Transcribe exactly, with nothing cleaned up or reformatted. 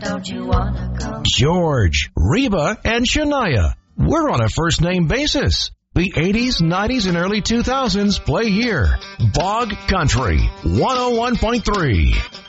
Don't you wanna come? George, Reba, and Shania. We're on a first-name basis. The eighties, nineties, and early two thousands play here. Bog Country, one oh one point three.